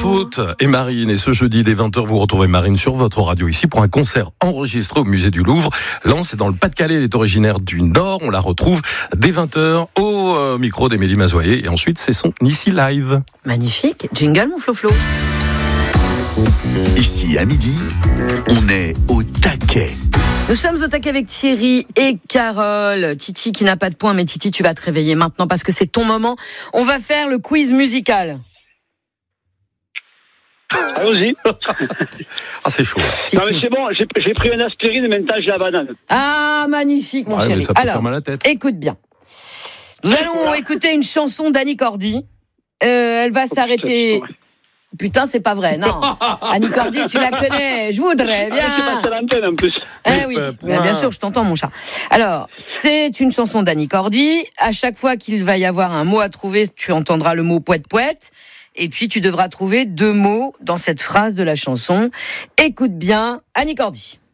Faute et Marine. Et ce jeudi dès 20h, vous retrouvez Marine sur votre radio ici pour un concert enregistré au musée du Louvre. Lens est dans le Pas-de-Calais, elle est originaire du Nord. On la retrouve dès 20h au micro d'Émilie Mazoyer. Et ensuite, c'est son Ici Live. Magnifique. Jingle, mon Flo-Flo. Ici, à midi, on est au taquet. Nous sommes au taquet avec Thierry et Carole. Titi qui n'a pas de points, mais Titi, tu vas te réveiller maintenant parce que c'est ton moment. On va faire le quiz musical. Allons-y. Ah, c'est chaud. Titi. Non, mais c'est bon, j'ai pris une aspirine et maintenant j'ai la banane. Ah, magnifique, mon chéri. Mais ça peut Alors, faire mal à la tête. écoute bien. Nous allons écouter une chanson d'Annie Cordy. Elle va s'arrêter... Putain, c'est pas vrai, non. Annie Cordy, tu la connais. Je voudrais bien. Ah, c'est pas l'antenne en plus. Oui, mais bien sûr, je t'entends, mon chat. Alors, c'est une chanson d'Annie Cordy. À chaque fois qu'il va y avoir un mot à trouver, tu entendras le mot poète-poète. Et puis, tu devras trouver 2 mots dans cette phrase de la chanson. Écoute bien, Annie Cordy.